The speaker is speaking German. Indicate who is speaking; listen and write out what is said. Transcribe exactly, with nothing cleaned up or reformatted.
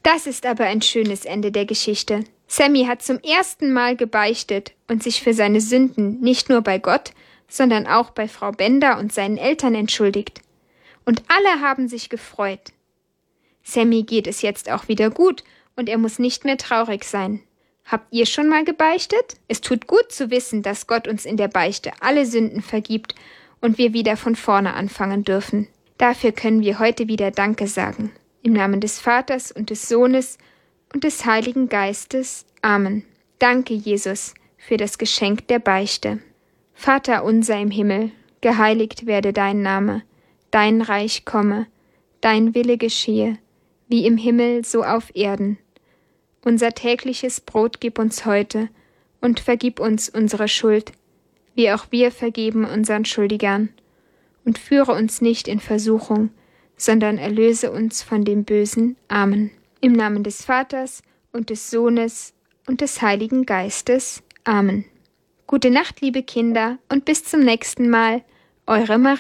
Speaker 1: Das ist aber ein schönes Ende der Geschichte. Sammy hat zum ersten Mal gebeichtet und sich für seine Sünden nicht nur bei Gott, sondern auch bei Frau Bender und seinen Eltern entschuldigt. Und alle haben sich gefreut. Sammy geht es jetzt auch wieder gut und er muss nicht mehr traurig sein. Habt ihr schon mal gebeichtet? Es tut gut zu wissen, dass Gott uns in der Beichte alle Sünden vergibt und wir wieder von vorne anfangen dürfen. Dafür können wir heute wieder Danke sagen. Im Namen des Vaters und des Sohnes und des Heiligen Geistes. Amen. Danke, Jesus, für das Geschenk der Beichte. Vater unser im Himmel, geheiligt werde dein Name, dein Reich komme, dein Wille geschehe, wie im Himmel so auf Erden. Unser tägliches Brot gib uns heute und vergib uns unsere Schuld, wie auch wir vergeben unseren Schuldigern. Und führe uns nicht in Versuchung, sondern erlöse uns von dem Bösen. Amen. Im Namen des Vaters und des Sohnes und des Heiligen Geistes. Amen. Gute Nacht, liebe Kinder, und bis zum nächsten Mal. Eure Maria.